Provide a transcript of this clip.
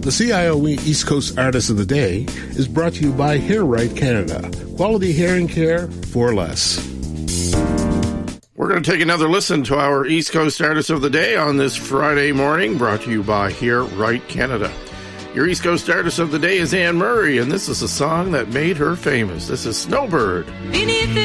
The CIOE East Coast Artist of the Day is brought to you by Hair Right Canada. Quality hearing care for less. We're going to take another listen to our East Coast Artist of the Day on this Friday morning, brought to you by Hair Right Canada. Your East Coast Artist of the Day is Anne Murray, and this is a song that made her famous. This is Snowbird.